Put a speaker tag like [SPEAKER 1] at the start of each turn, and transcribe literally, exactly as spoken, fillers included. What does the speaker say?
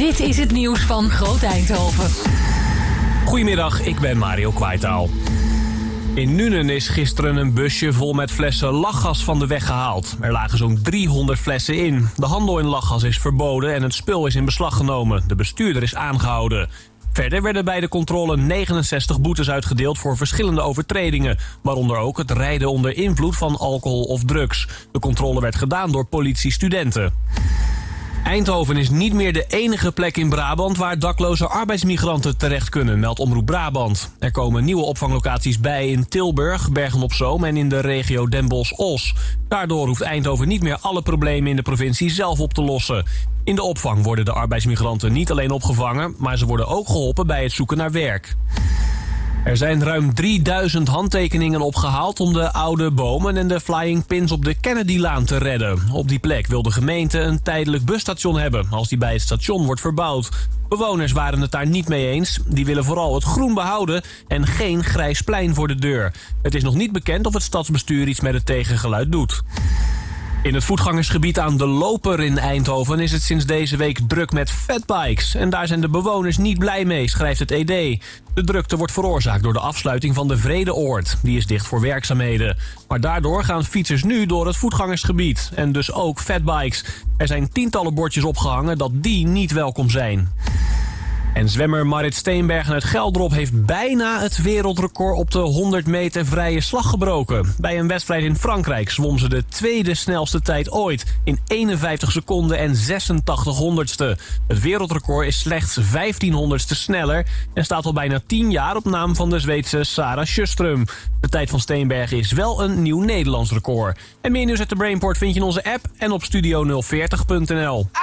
[SPEAKER 1] Dit is het nieuws van Groot Eindhoven.
[SPEAKER 2] Goedemiddag, ik ben Mario Kwaitaal. In Nuenen is gisteren een busje vol met flessen lachgas van de weg gehaald. Er lagen zo'n driehonderd flessen in. De handel in lachgas is verboden en het spul is in beslag genomen. De bestuurder is aangehouden. Verder werden bij de controle negenenzestig boetes uitgedeeld voor verschillende overtredingen. Waaronder ook het rijden onder invloed van alcohol of drugs. De controle werd gedaan door politiestudenten. Eindhoven is niet meer de enige plek in Brabant waar dakloze arbeidsmigranten terecht kunnen, meldt Omroep Brabant. Er komen nieuwe opvanglocaties bij in Tilburg, Bergen-op-Zoom en in de regio Den Bosch-Os. Daardoor hoeft Eindhoven niet meer alle problemen in de provincie zelf op te lossen. In de opvang worden de arbeidsmigranten niet alleen opgevangen, maar ze worden ook geholpen bij het zoeken naar werk. Er zijn ruim drieduizend handtekeningen opgehaald om de oude bomen en de flying pins op de Kennedylaan te redden. Op die plek wil de gemeente een tijdelijk busstation hebben als die bij het station wordt verbouwd. Bewoners waren het daar niet mee eens. Die willen vooral het groen behouden en geen grijs plein voor de deur. Het is nog niet bekend of het stadsbestuur iets met het tegengeluid doet. In het voetgangersgebied aan De Loper in Eindhoven is het sinds deze week druk met fatbikes. En daar zijn de bewoners niet blij mee, schrijft het E D. De drukte wordt veroorzaakt door de afsluiting van de Vredeoord. Die is dicht voor werkzaamheden. Maar daardoor gaan fietsers nu door het voetgangersgebied. En dus ook fatbikes. Er zijn tientallen bordjes opgehangen dat die niet welkom zijn. En zwemmer Marit Steenbergen uit Geldrop heeft bijna het wereldrecord op de honderd meter vrije slag gebroken. Bij een wedstrijd in Frankrijk zwom ze de tweede snelste tijd ooit in eenenvijftig seconden en zesentachtig honderdste. Het wereldrecord is slechts vijftien honderdste sneller en staat al bijna tien jaar op naam van de Zweedse Sarah Sjöström. De tijd van Steenbergen is wel een nieuw Nederlands record. En meer nieuws uit de Brainport vind je in onze app en op studio nul veertig punt n l.